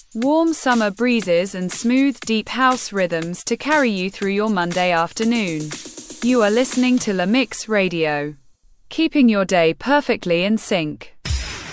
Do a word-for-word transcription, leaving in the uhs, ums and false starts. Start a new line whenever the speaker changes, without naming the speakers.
Warm summer breezes and smooth deep house rhythms to carry you through your Monday afternoon. You are listening to La Mix Radio, keeping your day perfectly in sync.